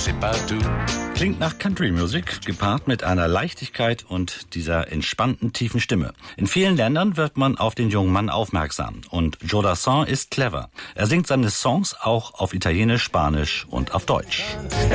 c'est pas tout. Klingt nach Country Music, gepaart mit einer Leichtigkeit und dieser entspannten, tiefen Stimme. In vielen Ländern wird man auf den jungen Mann aufmerksam. Und Joe Dassin ist clever. Er singt seine Songs auch auf Italienisch, Spanisch und auf Deutsch.